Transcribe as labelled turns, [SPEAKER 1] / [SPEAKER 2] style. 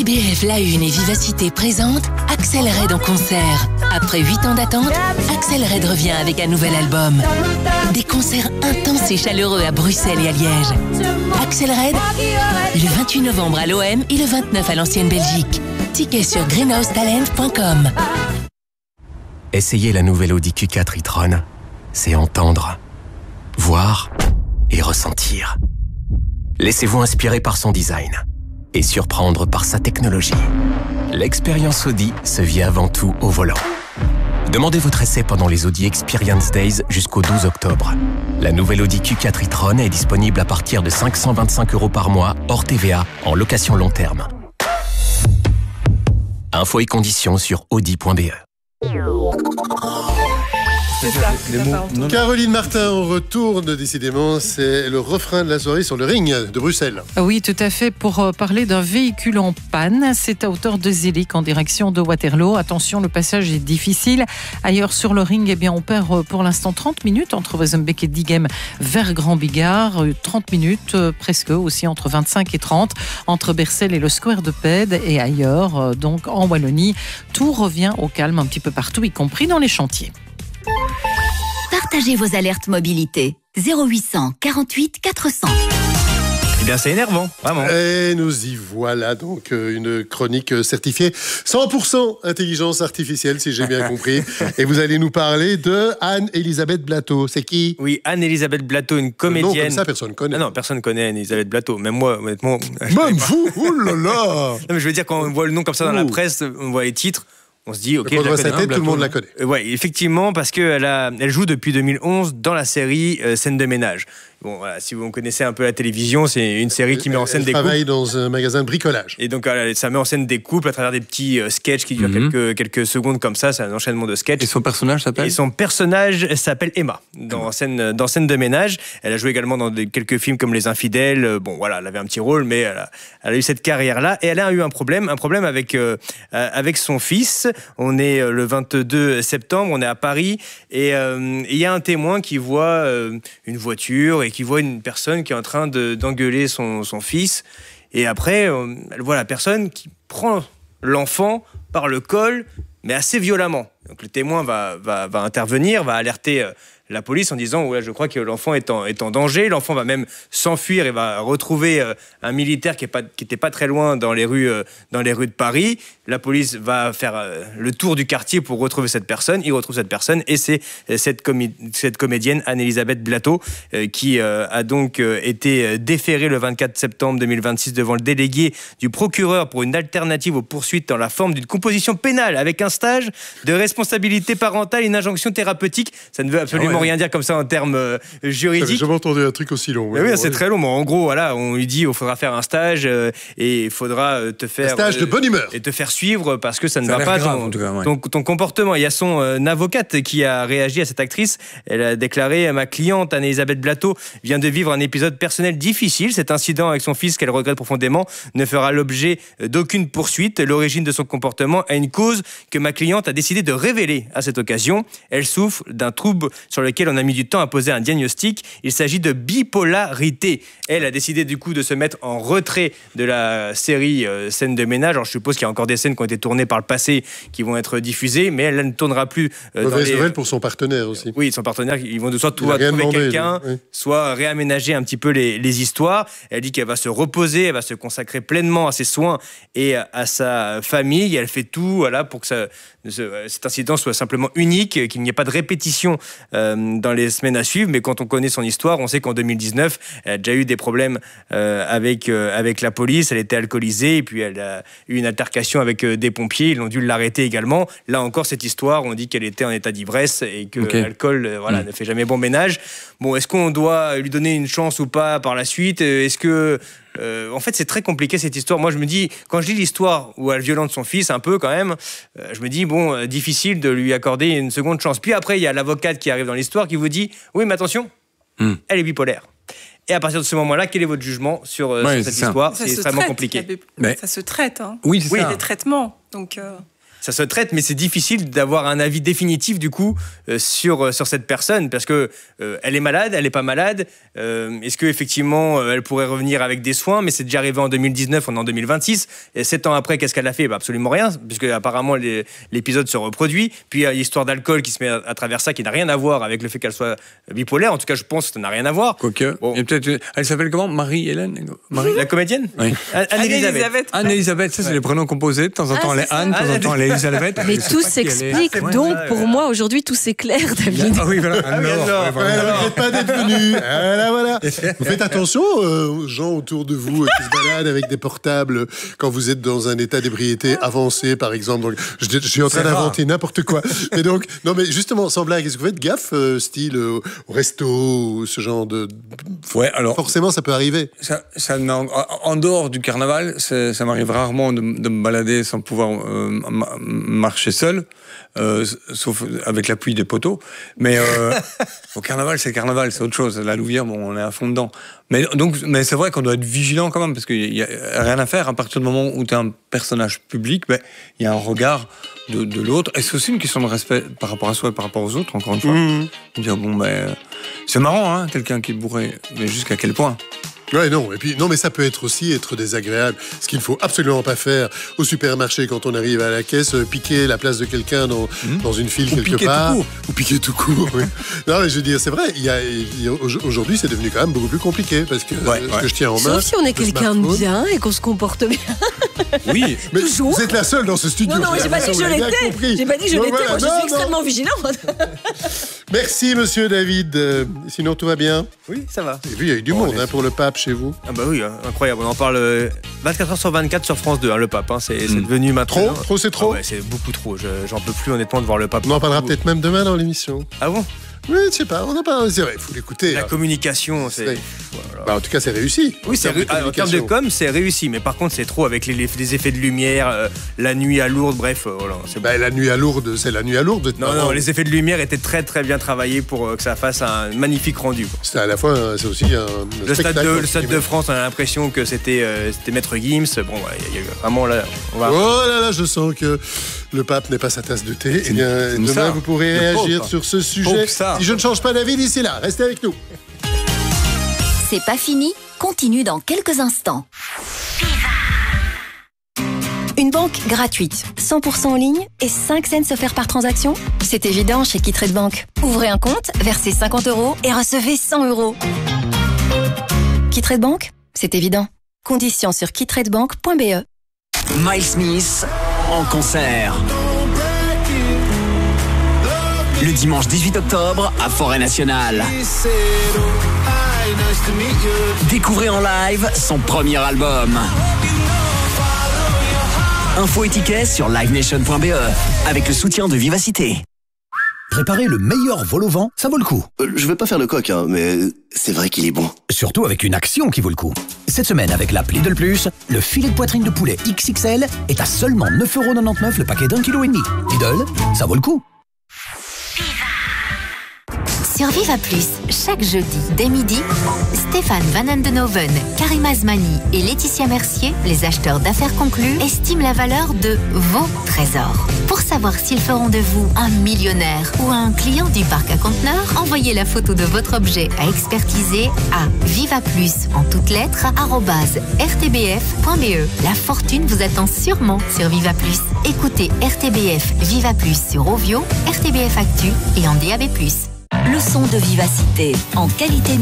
[SPEAKER 1] BF La Une et Vivacité présentent Axel Red en concert. Après 8 ans d'attente, Axel Red revient avec un nouvel album. Des concerts intenses et chaleureux à Bruxelles et à Liège. Axel Red, le 28 novembre à l'OM et le 29 à l'Ancienne Belgique. Tickets sur greenhousetalent.com.
[SPEAKER 2] Essayer la nouvelle Audi Q4 e-tron, c'est entendre, voir et ressentir. Laissez-vous inspirer par son design et surprendre par sa technologie. L'expérience Audi se vit avant tout au volant. Demandez votre essai pendant les Audi Experience Days jusqu'au 12 octobre. La nouvelle Audi Q4 e-tron est disponible à partir de 525 € par mois, hors TVA, en location long terme. Infos et conditions sur audi.be.
[SPEAKER 3] Caroline Martin, on retourne décidément, c'est le refrain de la soirée sur le ring de Bruxelles.
[SPEAKER 4] Oui, tout à fait, pour parler d'un véhicule en panne. C'est à hauteur de Zelig en direction de Waterloo. Attention, le passage est difficile. Ailleurs sur le ring, on perd pour l'instant 30 minutes entre Wezenbeek et Diegem vers Grand Bigard. 30 minutes presque aussi entre 25 et 30 entre Bercel et le Square de Pède. Et ailleurs, donc en Wallonie, tout revient au calme un petit peu partout, y compris dans les chantiers.
[SPEAKER 5] Partagez vos alertes mobilité. 0800 48 400.
[SPEAKER 6] Eh bien, c'est énervant, vraiment.
[SPEAKER 3] Et nous y voilà donc, une chronique certifiée 100% intelligence artificielle, si j'ai bien compris. Et vous allez nous parler de Anne-Elisabeth Blateau. C'est qui ?
[SPEAKER 6] Oui, Anne-Elisabeth Blateau, une comédienne.
[SPEAKER 3] Non, comme ça, personne ne connaît.
[SPEAKER 6] Ah non, personne ne connaît Anne-Elisabeth Blateau. Même moi, honnêtement.
[SPEAKER 3] Même vous ? Oh là là !
[SPEAKER 6] Non, mais je veux dire, quand on voit le nom comme ça dans la presse, on voit les titres. On se dit, ok,
[SPEAKER 3] quand on voit sa tête, tout le monde la connaît.
[SPEAKER 6] Oui, effectivement, parce qu'elle joue depuis 2011 dans la série Scène de ménage. Bon, voilà, si vous connaissez un peu la télévision, c'est une série qui met en scène des couples.
[SPEAKER 3] Elle travaille dans un magasin de bricolage.
[SPEAKER 6] Et donc, ça met en scène des couples à travers des petits sketchs qui durent quelques secondes comme ça. C'est un enchaînement de sketchs.
[SPEAKER 7] Et son personnage s'appelle ?
[SPEAKER 6] Et son personnage s'appelle Emma, dans Scène de ménage. Elle a joué également dans quelques films comme Les Infidèles. Bon, voilà, elle avait un petit rôle, mais elle a eu cette carrière-là. Et elle a eu un problème avec son fils. On est le 22 septembre, on est à Paris. Et il y a un témoin qui voit une voiture et qui voit une personne qui est en train d'engueuler son fils. Et après, elle voit la personne qui prend l'enfant par le col, mais assez violemment. Donc le témoin va intervenir, va alerter la police en disant ouais, je crois que l'enfant est en danger. L'enfant va même s'enfuir et va retrouver un militaire qui était pas très loin dans les rues de Paris. La police va faire le tour du quartier pour retrouver cette personne. Il retrouve cette personne et c'est cette comédienne Anne-Elisabeth Blateau qui a donc été déférée le 24 septembre 2026 devant le délégué du procureur pour une alternative aux poursuites dans la forme d'une composition pénale avec un stage de responsabilité parentale et une injonction thérapeutique. Ça ne veut absolument rien dire comme ça en termes juridiques.
[SPEAKER 3] J'avais jamais entendu un truc aussi long.
[SPEAKER 6] Oui, c'est très long. Mais en gros, voilà, on lui dit il faudra faire un stage et il faudra te faire...
[SPEAKER 3] Un stage de bonne humeur.
[SPEAKER 6] Et te faire suivre parce que ça ne va pas ton comportement. Il y a son avocate qui a réagi à cette actrice. Elle a déclaré « Ma cliente Anne-Elisabeth Blateau vient de vivre un épisode personnel difficile. Cet incident avec son fils qu'elle regrette profondément ne fera l'objet d'aucune poursuite. L'origine de son comportement a une cause que ma cliente a décidé de révéler à cette occasion. Elle souffre d'un trouble sur lequel on a mis du temps à poser un diagnostic. Il s'agit de bipolarité. Elle a décidé du coup de se mettre en retrait de la série Scène de ménage. Alors je suppose qu'il y a encore des scènes qui ont été tournées par le passé qui vont être diffusées, mais elle ne tournera plus.
[SPEAKER 3] Mauvaise nouvelle pour son partenaire aussi.
[SPEAKER 6] Oui, son partenaire, ils vont soit trouver quelqu'un, soit réaménager un petit peu les histoires. Elle dit qu'elle va se reposer, elle va se consacrer pleinement à ses soins et à sa famille. Elle fait tout voilà, pour que cet incident soit simplement unique, qu'il n'y ait pas de répétition dans les semaines à suivre. Mais quand on connaît son histoire, on sait qu'en 2019, elle a déjà eu des problèmes avec la police. Elle était alcoolisée et puis elle a eu une altercation avec des pompiers. Ils ont dû l'arrêter également. Là encore, cette histoire, on dit qu'elle était en état d'ivresse et que l'alcool ne fait jamais bon ménage. Bon, est-ce qu'on doit lui donner une chance ou pas par la suite ? Est-ce que... en fait, c'est très compliqué cette histoire. Moi, je me dis, quand je lis l'histoire où elle violente son fils, un peu quand même, je me dis, bon, difficile de lui accorder une seconde chance. Puis après, il y a l'avocate qui arrive dans l'histoire qui vous dit, oui, mais attention, elle est bipolaire. Et à partir de ce moment-là, quel est votre jugement sur cette histoire ? C'est extrêmement compliqué.
[SPEAKER 8] Ça se traite. Hein.
[SPEAKER 7] Oui, c'est ça.
[SPEAKER 8] Des traitements. Donc,
[SPEAKER 6] ça se traite, mais c'est difficile d'avoir un avis définitif du coup sur cette personne parce que elle est malade, elle est pas malade, Est-ce que effectivement elle pourrait revenir avec des soins? Mais c'est déjà arrivé en 2019, on est en 2026. Et 7 ans après, qu'est-ce qu'elle a fait? Absolument rien, puisque apparemment l'épisode se reproduit. Puis il y a l'histoire d'alcool qui se met à travers ça, qui n'a rien à voir avec le fait qu'elle soit bipolaire. En tout cas, je pense que ça n'a rien à voir.
[SPEAKER 7] Quoique.
[SPEAKER 6] Bon.
[SPEAKER 7] Et peut-être, elle s'appelle comment? Marie-Hélène?
[SPEAKER 6] La comédienne?
[SPEAKER 7] Oui.
[SPEAKER 6] Anne-Elisabeth.
[SPEAKER 7] Anne-Elisabeth, ça c'est les prénoms composés. De temps en temps, elle est Anne, de temps en temps, elle est Elisabeth.
[SPEAKER 9] Mais tout s'explique. Donc, pour moi, aujourd'hui, tout s'éclaire, David.
[SPEAKER 7] Ah oui, voilà. Elle
[SPEAKER 3] ne regrette pas d'être venu. Voilà. Vous faites attention aux gens autour de vous qui se baladent avec des portables quand vous êtes dans un état d'ébriété avancé, par exemple. Donc, je suis en train d'inventer n'importe quoi. Mais donc, non, mais justement, sans blague, est-ce que vous faites gaffe, style au resto, ce genre de...
[SPEAKER 7] Ouais, alors...
[SPEAKER 3] Forcément, ça peut arriver.
[SPEAKER 7] En dehors du carnaval, ça m'arrive rarement de me balader sans pouvoir marcher seul. Sauf avec l'appui des poteaux. Mais au carnaval, c'est carnaval, c'est autre chose. La Louvière, bon, on est à fond dedans. Mais c'est vrai qu'on doit être vigilant quand même, parce qu'il n'y a rien à faire. À partir du moment où tu es un personnage public, il y a un regard de l'autre. Et c'est aussi une question de respect par rapport à soi et par rapport aux autres, encore une fois. Dire, c'est marrant, hein, quelqu'un qui est bourré, mais jusqu'à quel point?
[SPEAKER 3] Ouais, non. Et puis, non, mais ça peut être aussi désagréable. Ce qu'il ne faut absolument pas faire au supermarché quand on arrive à la caisse, piquer la place de quelqu'un dans une file quelque part. Ou piquer tout court. Oui. Non, mais je veux dire, c'est vrai. Aujourd'hui, c'est devenu quand même beaucoup plus compliqué parce que ce que je tiens en main.
[SPEAKER 9] Sauf si on est quelqu'un de bien et qu'on se comporte bien.
[SPEAKER 7] Oui,
[SPEAKER 3] mais toujours. Vous êtes la seule dans ce studio.
[SPEAKER 9] Non, j'ai pas dit que je l'étais. J'ai pas dit que je l'étais. Moi, je suis extrêmement vigilante.
[SPEAKER 3] Merci, monsieur David. Sinon, tout va bien?
[SPEAKER 6] Oui, ça va.
[SPEAKER 3] Et puis, il y a eu du monde pour le pape chez vous.
[SPEAKER 6] Ah bah oui, incroyable. On en parle 24 heures sur 24 sur France 2, le pape. C'est devenu maintenant...
[SPEAKER 3] Trop, c'est trop?
[SPEAKER 6] Ouais, c'est beaucoup trop. J'en peux plus, honnêtement, de voir le pape.
[SPEAKER 3] On en parlera peut-être même demain dans l'émission.
[SPEAKER 6] Ah bon?
[SPEAKER 3] Oui, je sais pas. C'est vrai, il faut l'écouter.
[SPEAKER 6] La communication, c'est...
[SPEAKER 3] Voilà. En tout cas, c'est réussi.
[SPEAKER 6] Oui, en termes de com, c'est réussi. Mais par contre, c'est trop avec les effets de lumière, la nuit à Lourdes, bref. Voilà,
[SPEAKER 3] la nuit à Lourdes, c'est la nuit à Lourdes.
[SPEAKER 6] Non, les effets de lumière étaient très très bien travaillés pour que ça fasse un magnifique rendu.
[SPEAKER 3] C'était à la fois, c'est aussi un
[SPEAKER 6] le Stade de France, on a l'impression que c'était Maître Gims. Bon, il y a vraiment là...
[SPEAKER 3] Oh là là, je sens que le pape n'est pas sa tasse de thé. Eh bien, demain, vous pourrez réagir sur ce sujet. Si je ne change pas d'avis d'ici là, restez avec nous.
[SPEAKER 5] C'est pas fini, continue dans quelques instants. Une banque gratuite, 100% en ligne et 5 cents offerts par transaction? C'est évident chez Kittrade Bank. Ouvrez un compte, versez 50 € et recevez 100 €. Kittrade Bank, c'est évident. Conditions sur kittradebank.be.
[SPEAKER 10] Miles Smith en concert. Le dimanche 18 octobre à Forêt Nationale. Découvrez en live son premier album. Infos et tickets sur livenation.be avec le soutien de Vivacité.
[SPEAKER 11] Préparer le meilleur vol au vent, ça vaut le coup.
[SPEAKER 12] Je vais pas faire le coq, mais c'est vrai qu'il est bon.
[SPEAKER 11] Surtout avec une action qui vaut le coup. Cette semaine, avec l'app Lidl Plus, le filet de poitrine de poulet XXL est à seulement 9,99 € le paquet d'1,5 kg. Lidl, ça vaut le coup.
[SPEAKER 5] Sur Viva Plus, chaque jeudi, dès midi, Stéphane Van Andenoven, Karim Azmani et Laetitia Mercier, les acheteurs d'affaires conclus, estiment la valeur de vos trésors. Pour savoir s'ils feront de vous un millionnaire ou un client du parc à conteneurs, envoyez la photo de votre objet à expertiser à vivaplus en toutes lettres @rtbf.be. La fortune vous attend sûrement sur Viva Plus. Écoutez RTBF Viva Plus sur Ovio, RTBF Actu et en DAB+.
[SPEAKER 13] Le son de Vivacité en qualité